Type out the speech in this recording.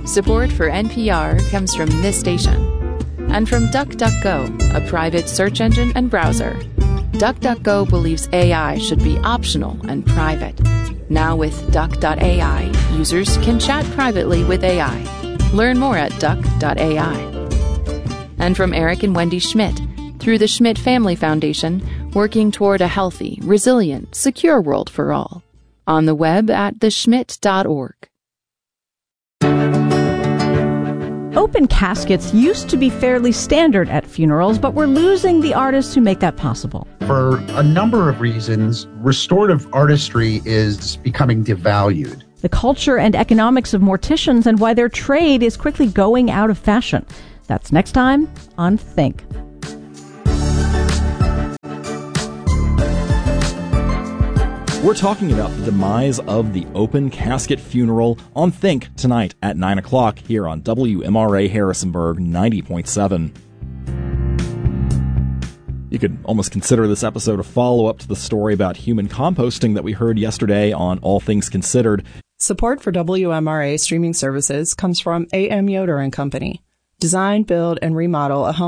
Support for NPR comes from this station and from DuckDuckGo, a private search engine and browser. DuckDuckGo believes AI should be optional and private. Now with Duck.ai, users can chat privately with AI. Learn more at Duck.ai. And from Eric and Wendy Schmidt, through the Schmidt Family Foundation, working toward a healthy, resilient, secure world for all. On the web at theschmidt.org. Open caskets used to be fairly standard at funerals, but we're losing the artists who make that possible. For a number of reasons, restorative artistry is becoming devalued. The culture and economics of morticians and why their trade is quickly going out of fashion. That's next time on Think. We're talking about the demise of the open casket funeral on Think tonight at 9 o'clock here on WMRA Harrisonburg 90.7. You could almost consider this episode a follow-up to the story about human composting that we heard yesterday on All Things Considered. Support for WMRA streaming services comes from A.M. Yoder and Company. Design, build, and remodel a home